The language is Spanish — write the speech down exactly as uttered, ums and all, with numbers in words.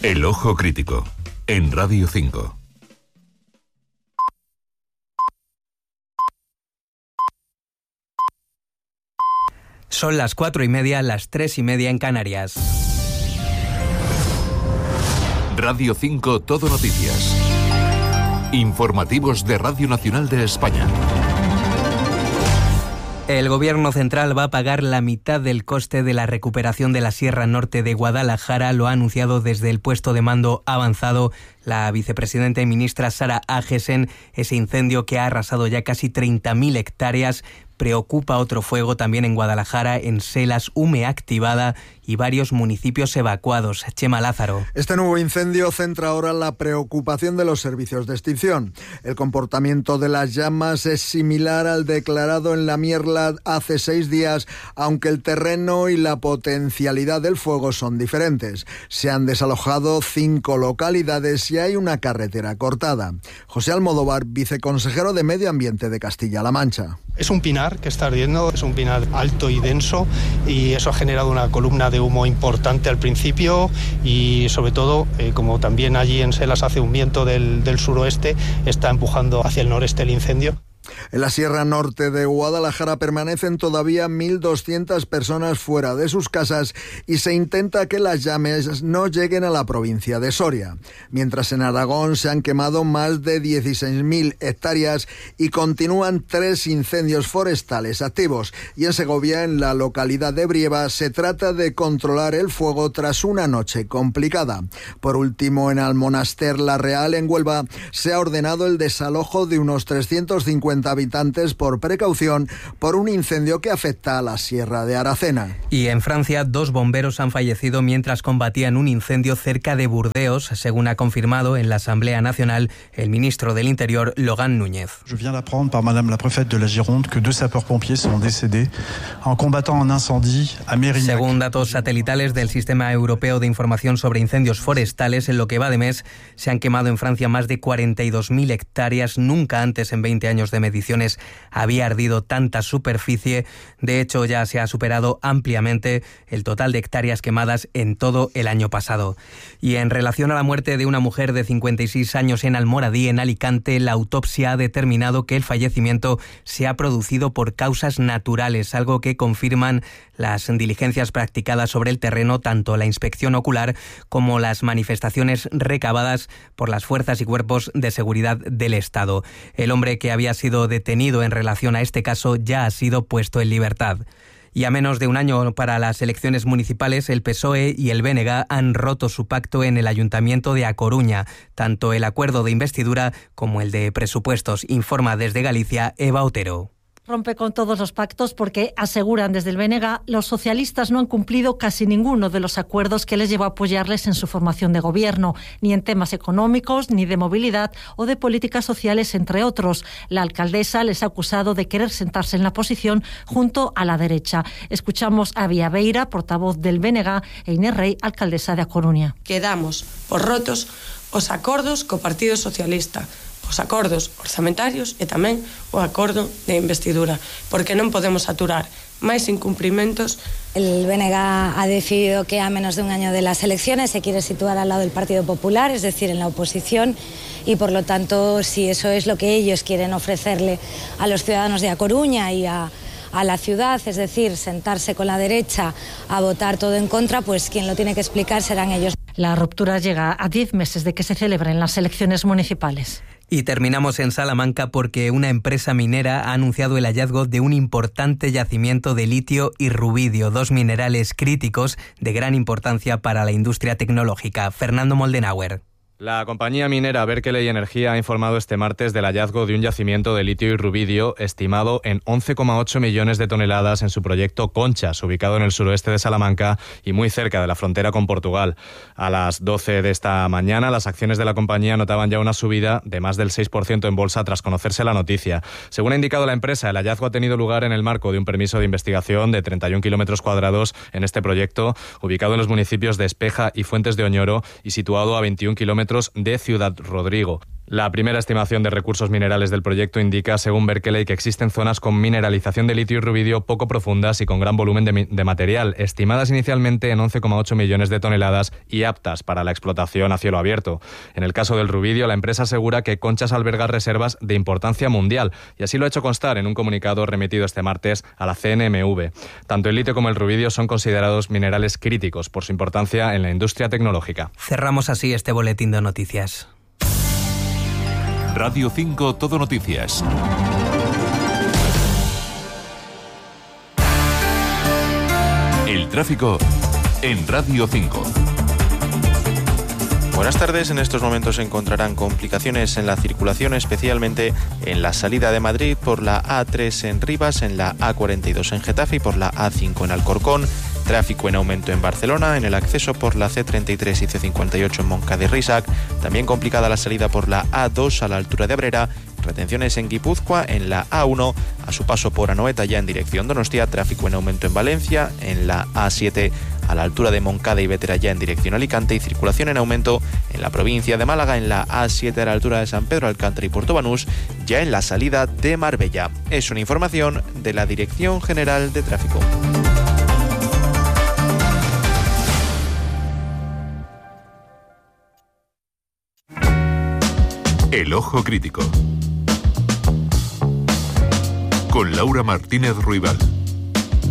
El Ojo Crítico, en Radio cinco. Son las cuatro y media, las tres y media en Canarias. Radio cinco Todo Noticias. Informativos de Radio Nacional de España. El Gobierno central va a pagar la mitad del coste de la recuperación de la Sierra Norte de Guadalajara. Lo ha anunciado desde el puesto de mando avanzado la vicepresidenta y ministra Sara Agesen. Ese incendio que ha arrasado ya casi treinta mil hectáreas. Preocupa otro fuego también en Guadalajara, en Selas, hume activada y varios municipios evacuados. Chema Lázaro. Este nuevo incendio centra ahora la preocupación de los servicios de extinción. El comportamiento de las llamas es similar al declarado en la Mierla hace seis días, aunque el terreno y la potencialidad del fuego son diferentes. Se han desalojado cinco localidades y hay una carretera cortada. José Almodóvar, viceconsejero de Medio Ambiente de Castilla-La Mancha. Es un pinar que está ardiendo, es un pinar alto y denso y eso ha generado una columna de humo importante al principio y sobre todo, eh, como también allí en Selas hace un viento del, del suroeste, está empujando hacia el noreste el incendio. En la Sierra Norte de Guadalajara permanecen todavía mil doscientas personas fuera de sus casas y se intenta que las llamas no lleguen a la provincia de Soria. Mientras en Aragón se han quemado más de dieciséis mil hectáreas y continúan tres incendios forestales activos. Y en Segovia, en la localidad de Brieva, se trata de controlar el fuego tras una noche complicada. Por último, en Almonaster la Real, en Huelva, se ha ordenado el desalojo de unos trescientos cincuenta habitantes por precaución por un incendio que afecta a la Sierra de Aracena. Y en Francia, dos bomberos han fallecido mientras combatían un incendio cerca de Burdeos, según ha confirmado en la Asamblea Nacional el ministro del Interior, Logan Núñez. Je viens d'apprendre par madame la préfète de la Gironde que deux sapeurs-pompiers sont décédés en combattant un incendie à Mérignac. Según datos satelitales del Sistema Europeo de Información sobre Incendios Forestales, en lo que va de mes se han quemado en Francia más de cuarenta y dos mil hectáreas. Nunca antes en veinte años de mediciones había ardido tanta superficie. De hecho, ya se ha superado ampliamente el total de hectáreas quemadas en todo el año pasado. Y en relación a la muerte de una mujer de cincuenta y seis años en Almoradí, en Alicante, la autopsia ha determinado que el fallecimiento se ha producido por causas naturales, algo que confirman las diligencias practicadas sobre el terreno, tanto la inspección ocular como las manifestaciones recabadas por las fuerzas y cuerpos de seguridad del Estado. El hombre que había sido detenido en relación a este caso ya ha sido puesto en libertad. Y a menos de un año para las elecciones municipales, el P S O E y el B N G han roto su pacto en el Ayuntamiento de A Coruña. Tanto el acuerdo de investidura como el de presupuestos, informa desde Galicia Eva Otero. Rompe con todos los pactos porque, aseguran desde el B N G, los socialistas no han cumplido casi ninguno de los acuerdos que les llevó a apoyarles en su formación de gobierno, ni en temas económicos, ni de movilidad o de políticas sociales, entre otros. La alcaldesa les ha acusado de querer sentarse en la oposición junto a la derecha. Escuchamos a Villaveira, portavoz del B N G, e Inés Rey, alcaldesa de A Coruña. Quedamos por rotos os acordos co Partido Socialista, os acordos orzamentarios e tamén o acordo de investidura, porque non podemos aturar máis incumprimentos. El B N G ha decidido que a menos de un año de las elecciones se quiere situar al lado del Partido Popular, es decir, en la oposición, y por lo tanto, si eso es lo que ellos quieren ofrecerle a los ciudadanos de A Coruña y a, a la ciudad, es decir, sentarse con la derecha a votar todo en contra, pues quien lo tiene que explicar serán ellos. La ruptura llega a diez meses de que se celebren las elecciones municipales. Y terminamos en Salamanca porque una empresa minera ha anunciado el hallazgo de un importante yacimiento de litio y rubidio, dos minerales críticos de gran importancia para la industria tecnológica. Fernando Moldenauer. La compañía minera Berkeley Energía ha informado este martes del hallazgo de un yacimiento de litio y rubidio estimado en once coma ocho millones de toneladas en su proyecto Conchas, ubicado en el suroeste de Salamanca y muy cerca de la frontera con Portugal. A las doce de esta mañana, las acciones de la compañía notaban ya una subida de más del seis por ciento en bolsa tras conocerse la noticia. Según ha indicado la empresa, el hallazgo ha tenido lugar en el marco de un permiso de investigación de treinta y un kilómetros cuadrados en este proyecto, ubicado en los municipios de Espeja y Fuentes de Oñoro y situado a veintiún kilómetros de Ciudad Rodrigo. La primera estimación de recursos minerales del proyecto indica, según Berkeley, que existen zonas con mineralización de litio y rubidio poco profundas y con gran volumen de, de material, estimadas inicialmente en once coma ocho millones de toneladas y aptas para la explotación a cielo abierto. En el caso del rubidio, la empresa asegura que Conchas alberga reservas de importancia mundial y así lo ha hecho constar en un comunicado remitido este martes a la C N M V. Tanto el litio como el rubidio son considerados minerales críticos por su importancia en la industria tecnológica. Cerramos así este boletín de noticias. Radio cinco Todo Noticias. El tráfico en Radio cinco. Buenas tardes. En estos momentos se encontrarán complicaciones en la circulación, especialmente en la salida de Madrid por la A tres en Rivas, en la A cuarenta y dos en Getafe y por la A cinco en Alcorcón. Tráfico en aumento en Barcelona, en el acceso por la C treinta y tres y C cincuenta y ocho en Montcada y Rísac. También complicada la salida por la A dos a la altura de Abrera. Retenciones en Guipúzcoa, en la A uno, a su paso por Anoeta ya en dirección Donostia. Tráfico en aumento en Valencia, en la A siete a la altura de Moncada y Bétera ya en dirección Alicante. Y circulación en aumento en la provincia de Málaga, en la A siete a la altura de San Pedro Alcántara y Puerto Banús, ya en la salida de Marbella. Es una información de la Dirección General de Tráfico. El Ojo Crítico. Con Laura Martínez Ruibal.